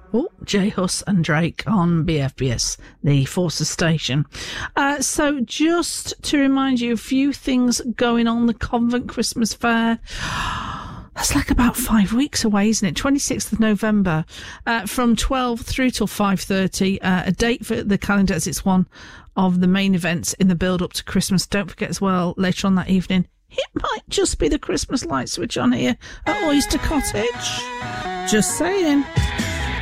Oh, Jay Huss and Drake on BFBS, the Forces station. So just to remind you, a few things going on. The Convent Christmas Fair. That's like about 5 weeks away, isn't it? 26th of November, from 12 through till 5:30. A date for the calendar, as it's one of the main events in the build-up to Christmas. Don't forget as well, later on that evening, it might just be the Christmas light switch on here at Oyster Cottage. Just saying.